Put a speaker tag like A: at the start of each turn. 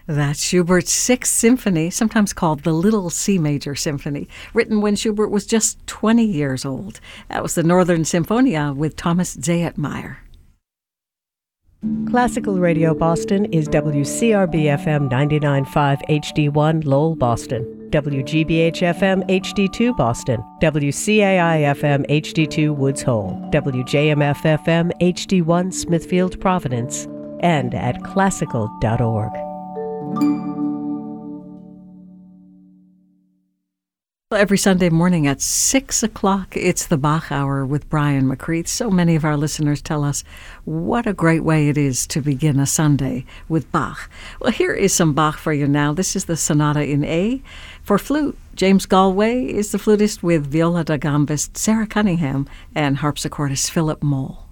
A: That's Schubert's Sixth Symphony, sometimes called the Little C Major Symphony, written when Schubert was just 20 years old. That was the Northern Symphonia with Thomas Zayatmeyer.
B: Classical Radio Boston is WCRB-FM 99.5 HD1 Lowell, Boston, WGBH-FM HD2 Boston, WCAI-FM HD2 Woods Hole, WJMF-FM HD1 Smithfield, Providence, and at classical.org.
A: Every Sunday morning at 6 o'clock, it's the Bach Hour with Brian McCreath. So many of our listeners tell us what a great way it is to begin a Sunday with Bach. Well, here is some Bach for you now. This is the Sonata in A. For flute, James Galway is the flutist with viola da gambist Sarah Cunningham and harpsichordist Philip Moll.